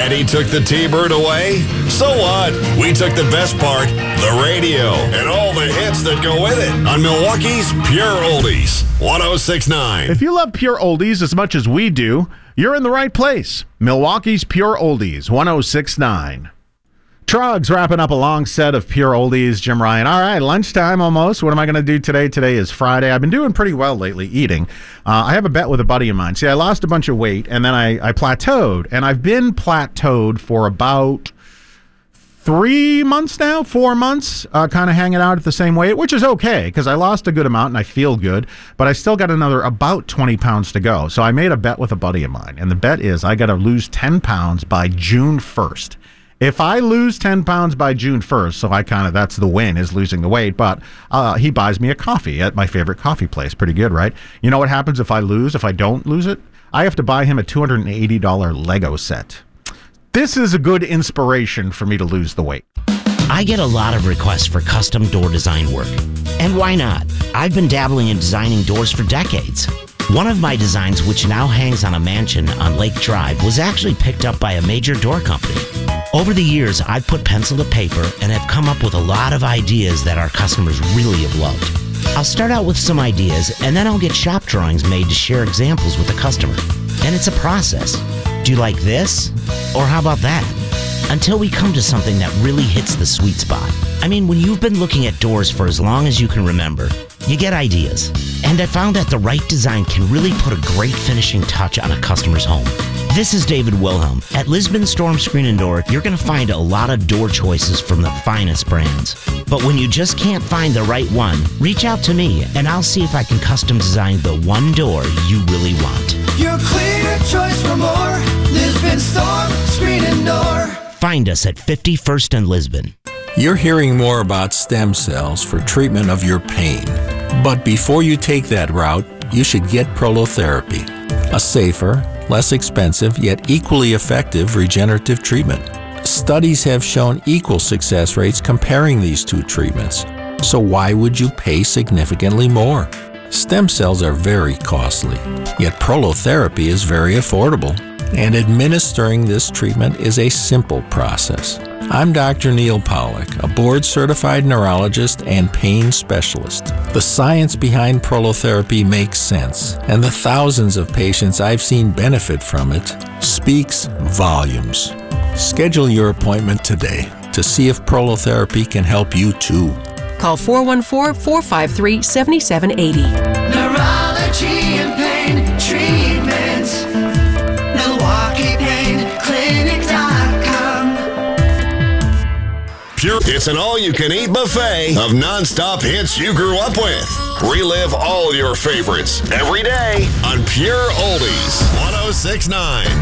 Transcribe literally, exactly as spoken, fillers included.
Eddie took the T-Bird away? So what? We took the best part, the radio, and all the hits that go with it on Milwaukee's Pure Oldies, one oh six point nine. If you love Pure Oldies as much as we do, you're in the right place. Milwaukee's Pure Oldies, one oh six point nine. Trug's wrapping up a long set of Pure Oldies. Jim Ryan. All right, lunchtime almost. What am I going to do today? Today is Friday. I've been doing pretty well lately eating. Uh, I have a bet with a buddy of mine. See, I lost a bunch of weight, and then I, I plateaued. And I've been plateaued for about three months now, four months, uh, kind of hanging out at the same weight, which is okay because I lost a good amount and I feel good. But I still got another about twenty pounds to go. So I made a bet with a buddy of mine. And the bet is I got to lose ten pounds by June first. If I lose ten pounds by June first, so I kind of, that's the win, is losing the weight, but uh, he buys me a coffee at my favorite coffee place. Pretty good, right? You know what happens if I lose, if I don't lose it? I have to buy him a two hundred eighty dollars Lego set. This is a good inspiration for me to lose the weight. I get a lot of requests for custom door design work. And why not? I've been dabbling in designing doors for decades. One of my designs, which now hangs on a mansion on Lake Drive, was actually picked up by a major door company. Over the years, I've put pencil to paper and have come up with a lot of ideas that our customers really have loved. I'll start out with some ideas, and then I'll get shop drawings made to share examples with the customer. And it's a process. Do you like this? Or how about that? Until we come to something that really hits the sweet spot. I mean, when you've been looking at doors for as long as you can remember, you get ideas. And I found that the right design can really put a great finishing touch on a customer's home. This is David Wilhelm. At Lisbon Storm Screen and Door, you're going to find a lot of door choices from the finest brands. But when you just can't find the right one, reach out to me and I'll see if I can custom design the one door you really want. Your clear choice for more. Lisbon Storm Screen and Door. Find us at fifty-first and Lisbon. You're hearing more about stem cells for treatment of your pain. But before you take that route, you should get prolotherapy, a safer, less expensive, yet equally effective regenerative treatment. Studies have shown equal success rates comparing these two treatments. So why would you pay significantly more? Stem cells are very costly, yet prolotherapy is very affordable. And administering this treatment is a simple process. I'm Doctor Neil Pollack, a board-certified neurologist and pain specialist. The science behind prolotherapy makes sense, and the thousands of patients I've seen benefit from it speaks volumes. Schedule your appointment today to see if prolotherapy can help you too. Call four one four, four five three, seven seven eight zero. Neurology and pain treatments. Milwaukee Pain Clinic dot com. Pure. It's an all-you-can-eat buffet of non-stop hits you grew up with. Relive all your favorites every day on Pure Oldies, one oh six point nine.